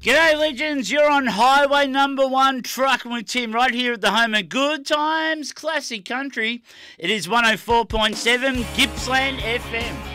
G'day, legends. You're on Highway Number 1, trucking with Tim, right here at the home of Good Times Classic Country. It is 104.7 Gippsland FM.